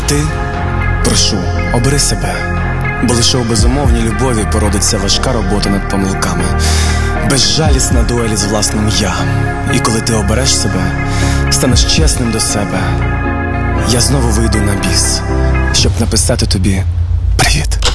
ти, прошу, обери себе, бо лише у безумовній любові породиться важка робота над помилками, безжалісна дуель з власним «я». І коли ти обереш себе, станеш чесним до себе, я знову вийду на біс, щоб написати тобі привіт.